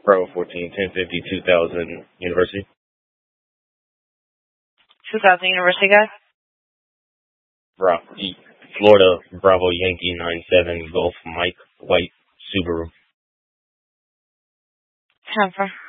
Bravo 14, 1050, 2000 University. 2000 University, guys? Florida, Bravo Yankee 97, Golf Mike, White, Subaru. 10-4.